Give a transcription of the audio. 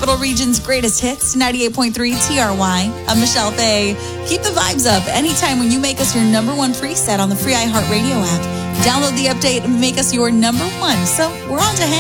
Capital Region's greatest hits, 98.3 TRY. I'm Michelle Fay. Keep the vibes up anytime when you make us your number one preset on the free iHeartRadio app. Download the update and make us your number one. So we're on to hang.